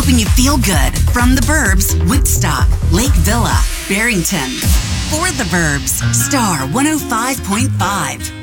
helping you feel good from the Burbs, Woodstock, Lake Villa, Barrington. For the Burbs, Star 105.5.